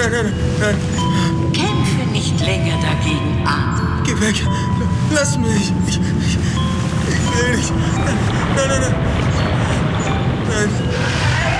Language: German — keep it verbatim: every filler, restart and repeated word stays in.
nein, nein, nein. Kämpfe nicht länger dagegen an. Geh weg. Lass mich. Ich, ich, ich will nicht. Nein, nein, nein. Nein.